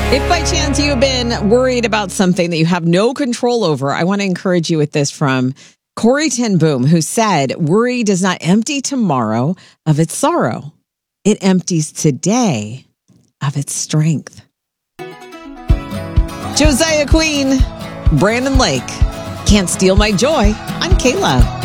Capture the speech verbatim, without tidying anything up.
If by chance you've been worried about something that you have no control over, I want to encourage you with this from Corey ten Boom, who said, worry does not empty tomorrow of its sorrow. It empties today of its strength. Josiah Queen, Brandon Lake, Can't Steal My Joy. I'm Kayla.